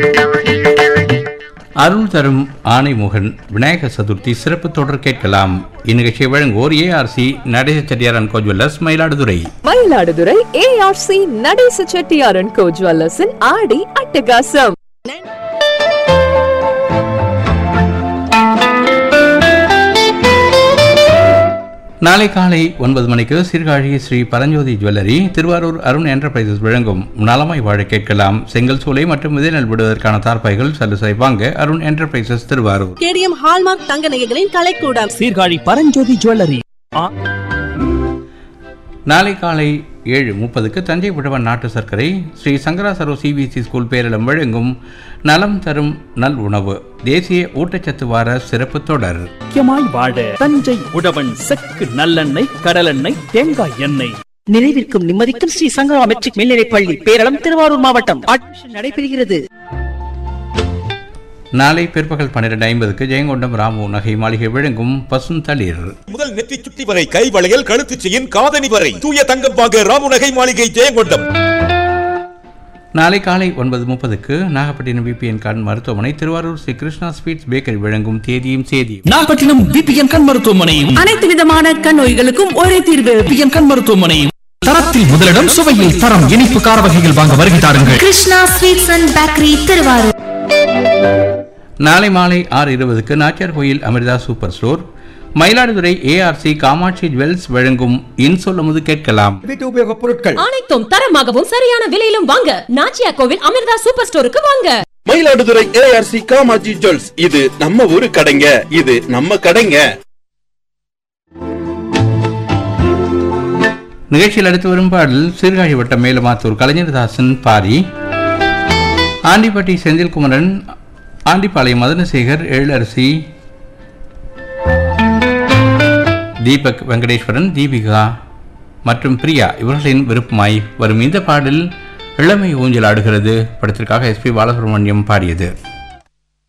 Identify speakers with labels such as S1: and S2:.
S1: அருள் தரும் ஆணைமுகன் விநாயகர் சதுர்த்தி சிறப்பு தொடர் கேட்கலாம். இந்நிகழ்ச்சியை வழங்குவோர் ARC Natesa Chettiar and go jewellers, Mayiladuthurai.
S2: Mayiladuthurai ARC Natesa Chettiar and கோ ஜுவல்லர்ஸின் ஆடி அட்டகாசம்.
S1: நாளை காலை 9 மணிக்கு சீர்காழி ஸ்ரீ பரஞ்சோதி ஜுவல்லரி, திருவாரூர் அருண் என்டர்பிரைசஸ் வழங்கும் நலமாய் வாழ கேட்கலாம். செங்கல் சூளை மற்றும் விதைநெல் விடுவதற்கான தார்பாய்கள் சலுசை வாங்க Arun enterprises Thiruvarur.
S3: KTM hallmark தங்க நகைகளின் கலைக்கூடம்
S4: சீர்காழி பரஞ்சோதி ஜுவல்லரி.
S1: நாளை காலை 7:30க்கு தஞ்சை உழவன் நாட்டு சர்க்கரை ஸ்ரீ சங்கரா சரோ சிபிஎஸ்இ ஸ்கூல் பேரிடம் வழங்கும் நலம் தரும் நல் உணவு தேசிய ஊட்டச்சத்து வார சிறப்பு தொடர்.
S4: முக்கியமாய் வாழ தஞ்சை உழவன் செக்கு நல்லெண்ணெய், கடலெண்ணெய், தேங்காய் எண்ணெய்.
S3: நிறைவிற்கும் நிம்மதிக்கும் ஸ்ரீ சங்கரா மெட்ரிக் மேல்நிலைப் பள்ளி, பேரளம், திருவாரூர் மாவட்டம். அட்மிஷன் நடைபெறுகிறது.
S1: நாளை பிற்பகல் 12:50க்கு ஜெயங்கொண்டம் ராமு நகை மாளிகை வழங்கும் பசுந்தளிர்.
S5: முதல் நெற்றி சுட்டி வரை கை வளையல், கழுத்து செயின், காதணி வரை தூய தங்கம் வாங்க ராமு நகை மாளிகை, ஜெயங்கொண்டம்.
S1: நாளை காலை 9:30க்கு நாகப்பட்டினம் விபிஎன் கண் மருத்துவமனை, திருவாரூர் ஸ்ரீ கிருஷ்ணா ஸ்வீட்ஸ் பேக்கரி வழங்கும் தேதியும் சேதியும்.
S4: நாகப்பட்டினம் விபிஎன் கண் மருத்துவமனையும்
S3: அனைத்து விதமான கண் நோய்களுக்கும் ஒரே தீர்வு.
S4: விபிஎன் கண் மருத்துவமனையும். தரத்தில் முதலிடம், சுவையில் தரம். இனிப்பு கார வகைகள் வாங்க வருகை தாருங்கள்.
S6: Krishna sweets and bakery, Thiruvarur.
S1: நாளை மாலை 6:20க்கு நாச்சியார் கோயில் Amrita super store, Mayiladuthurai ARC Kamakshi jewels வழங்கும் இன்சொல்லுமுது கேட்கலாம்.
S5: வீட்டு உபயோக பொருட்கள்
S7: அனைத்தும் தரமாகவும் சரியான விலையிலும் வாங்க நாச்சியார் கோவில் அமிர்தா சூப்பர் ஸ்டோருக்கு வாங்க.
S8: மயிலாடுதுறை ஏஆர்சி காமாட்சி ஜுவல்ஸ், இது நம்ம ஊரு கடைங்க, இது நம்ம கடைங்க.
S1: நிகழ்ச்சியில் அடுத்து வரும் பாடல் சீர்காழி வட்டம் மேலமாத்தூர் கலைஞர்தாசன் பாரி, ஆண்டிப்பட்டி செந்தில்குமரன், ஆண்டிப்பாளையம் மதனசேகர், எழிலரசி, தீபக் வெங்கடேஸ்வரன், தீபிகா மற்றும் பிரியா இவர்களின் விருப்பமாய் வரும் இந்த பாடல் இளமை ஊஞ்சல் ஆடுகிறது படத்திற்காக எஸ்பி பாலசுப்ரமணியம் பாடியது.